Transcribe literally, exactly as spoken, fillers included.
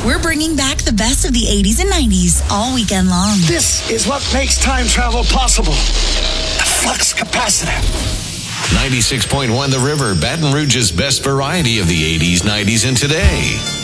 We're bringing back the best of the eighties and nineties all weekend long. This is what makes time travel possible. The flux capacitor. ninety-six point one The River, Baton Rouge's best variety of the eighties, nineties, and today.